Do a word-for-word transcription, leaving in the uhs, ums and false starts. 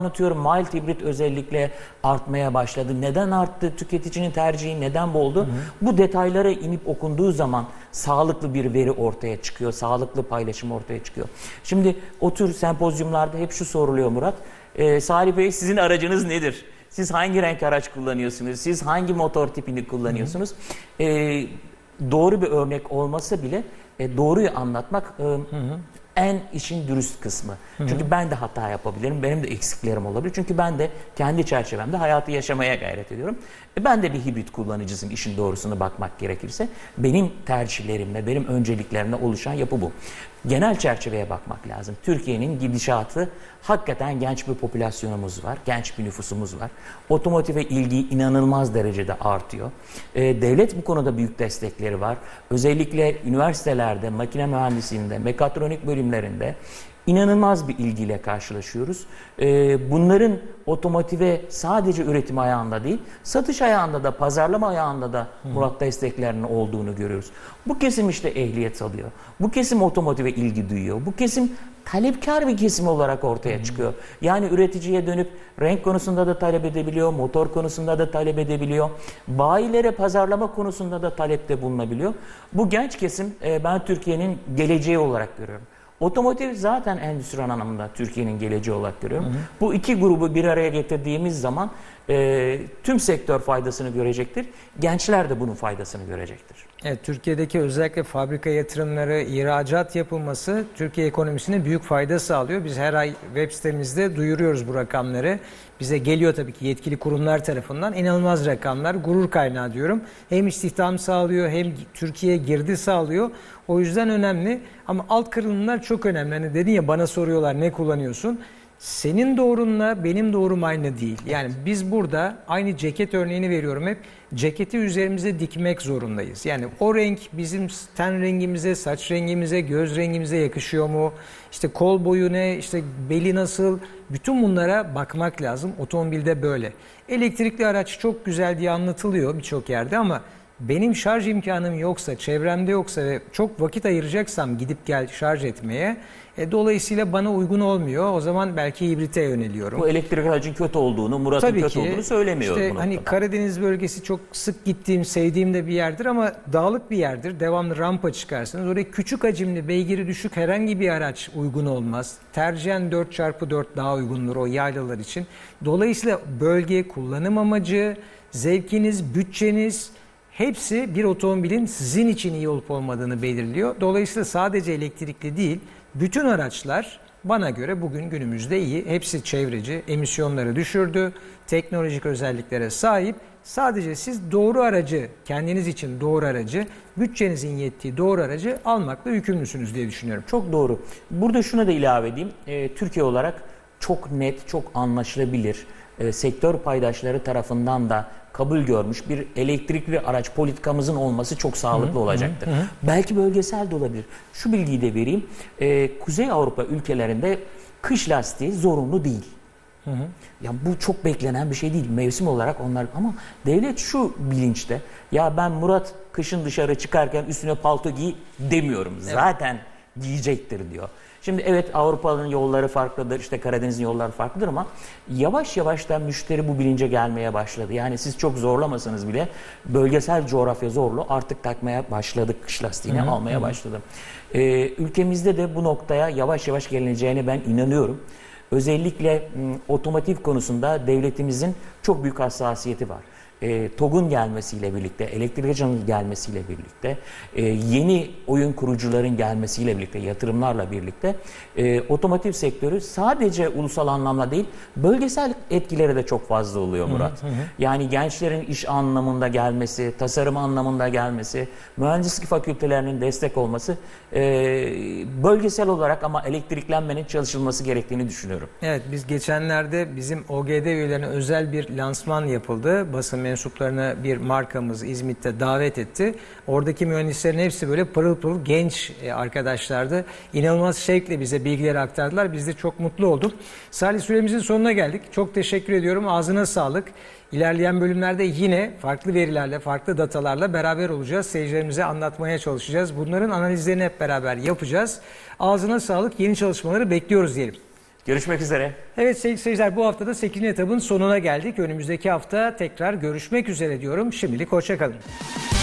Anlatıyorum, mild hibrit özellikle artmaya başladı. Neden arttı? Tüketicinin tercihi neden bu oldu? Hı hı. Bu detaylara inip okunduğu zaman sağlıklı bir veri ortaya çıkıyor. Sağlıklı paylaşım ortaya çıkıyor. Şimdi o tür sempozyumlarda hep şu soruluyor Murat. Ee, Salih Bey, sizin aracınız nedir? Siz hangi renk araç kullanıyorsunuz? Siz hangi motor tipini kullanıyorsunuz? Hı hı. Ee, doğru bir örnek olmasa bile e, doğruyu anlatmak e, hı hı. en işin dürüst kısmı. Hı hı. Çünkü ben de hata yapabilirim, benim de eksiklerim olabilir. Çünkü ben de kendi çerçevemde hayatı yaşamaya gayret ediyorum. E ben de bir hibrit kullanıcısıyım, işin doğrusunu bakmak gerekirse. Benim tercihlerimle, benim önceliklerimle oluşan yapı bu. Genel çerçeveye bakmak lazım. Türkiye'nin gidişatı, hakikaten genç bir popülasyonumuz var, genç bir nüfusumuz var. Otomotive ilgi inanılmaz derecede artıyor. E, devlet bu konuda büyük destekleri var. Özellikle üniversitelerde, makine mühendisliğinde, mekatronik bölümlerinde inanılmaz bir ilgiyle karşılaşıyoruz. Ee, bunların otomotive sadece üretim ayağında değil, satış ayağında da, pazarlama ayağında da Murat desteklerinin olduğunu görüyoruz. Bu kesim işte ehliyet alıyor. Bu kesim otomotive ilgi duyuyor. Bu kesim talepkar bir kesim olarak ortaya hmm. çıkıyor. Yani üreticiye dönüp renk konusunda da talep edebiliyor, motor konusunda da talep edebiliyor. Bayilere pazarlama konusunda da talepte bulunabiliyor. Bu genç kesim e, ben Türkiye'nin geleceği olarak görüyorum. Otomotiv zaten endüstri anlamında Türkiye'nin geleceği olarak görüyorum. Hı hı. Bu iki grubu bir araya getirdiğimiz zaman e, tüm sektör faydasını görecektir. Gençler de bunun faydasını görecektir. Evet, Türkiye'deki özellikle fabrika yatırımları, ihracat yapılması Türkiye ekonomisine büyük fayda sağlıyor. Biz her ay web sitemizde duyuruyoruz bu rakamları. Bize geliyor tabii ki yetkili kurumlar tarafından. İnanılmaz rakamlar, gurur kaynağı diyorum. Hem istihdam sağlıyor, hem Türkiye'ye girdi sağlıyor. O yüzden önemli. Ama alt kırılımlar çok önemli. Hani dedin ya, bana soruyorlar ne kullanıyorsun? Senin doğrunla benim doğrum aynı değil. Yani biz burada aynı ceket örneğini veriyorum hep. Ceketi üzerimize dikmek zorundayız. Yani o renk bizim ten rengimize, saç rengimize, göz rengimize yakışıyor mu? İşte kol boyu ne, işte beli nasıl? Bütün bunlara bakmak lazım. Otomobilde böyle. Elektrikli araç çok güzel diye anlatılıyor birçok yerde ama benim şarj imkanım yoksa, çevremde yoksa ve çok vakit ayıracaksam gidip gel şarj etmeye, e, dolayısıyla bana uygun olmuyor. O zaman belki hibrite yöneliyorum. Bu elektrik aracın kötü olduğunu, Murat'ın Tabii kötü ki, olduğunu söylemiyor. İşte hani Karadeniz bölgesi çok sık gittiğim, sevdiğim de bir yerdir ama dağlık bir yerdir. Devamlı rampa çıkarsınız. Oraya küçük hacimli, beygiri düşük herhangi bir araç uygun olmaz. Tercihen dört çarpı dört daha uygundur o yaylalar için. Dolayısıyla bölge, kullanım amacı, zevkiniz, bütçeniz, hepsi bir otomobilin sizin için iyi olup olmadığını belirliyor. Dolayısıyla sadece elektrikli değil, bütün araçlar bana göre bugün günümüzde iyi. Hepsi çevreci, emisyonları düşürdü, teknolojik özelliklere sahip. Sadece siz doğru aracı, kendiniz için doğru aracı, bütçenizin yettiği doğru aracı almakla yükümlüsünüz diye düşünüyorum. Çok doğru. Burada şunu da ilave edeyim. E, Türkiye olarak çok net, çok anlaşılabilir, e, sektör paydaşları tarafından da kabul görmüş bir elektrikli araç politikamızın olması çok sağlıklı hı, olacaktır. Hı, hı. Belki bölgesel de olabilir. Şu bilgiyi de vereyim. Ee, Kuzey Avrupa ülkelerinde kış lastiği zorunlu değil. Hı hı. Ya bu çok beklenen bir şey değil. Mevsim olarak onlar, ama devlet şu bilinçte, ya ben Murat kışın dışarı çıkarken üstüne palto giy demiyorum. Evet. Zaten giyecektir diyor. Şimdi evet, Avrupa'nın yolları farklıdır, işte Karadeniz'in yolları farklıdır ama yavaş yavaş da müşteri bu bilince gelmeye başladı. Yani siz çok zorlamasanız bile bölgesel coğrafya zorlu, artık takmaya başladık, kış lastiğini hı hı, almaya hı. başladı. Ee, ülkemizde de bu noktaya yavaş yavaş gelineceğine ben inanıyorum. Özellikle m, otomotiv konusunda devletimizin çok büyük hassasiyeti var. E, TOG'un gelmesiyle birlikte, elektrik aracının gelmesiyle birlikte, e, yeni oyun kurucuların gelmesiyle birlikte, yatırımlarla birlikte e, otomotiv sektörü sadece ulusal anlamda değil, bölgesel etkileri de çok fazla oluyor Murat. Hı hı. Yani gençlerin iş anlamında gelmesi, tasarım anlamında gelmesi, mühendislik fakültelerinin destek olması, e, bölgesel olarak ama elektriklenmenin çalışılması gerektiğini düşünüyorum. Evet, biz geçenlerde bizim O G D üyelerine özel bir lansman yapıldı. Basın mensuplarına bir markamız İzmit'te davet etti. Oradaki mühendislerin hepsi böyle pırıl pırıl genç arkadaşlardı. İnanılmaz şevkle bize bilgileri aktardılar. Biz de çok mutlu olduk. Salih, süremizin sonuna geldik. Çok teşekkür ediyorum. Ağzına sağlık. İlerleyen bölümlerde yine farklı verilerle, farklı datalarla beraber olacağız. Seyircilerimize anlatmaya çalışacağız. Bunların analizlerini hep beraber yapacağız. Ağzına sağlık. Yeni çalışmaları bekliyoruz diyelim. Görüşmek üzere. Evet sevgili seyirciler, bu hafta da sekizinci etapın sonuna geldik. Önümüzdeki hafta tekrar görüşmek üzere diyorum. Şimdilik hoşça kalın.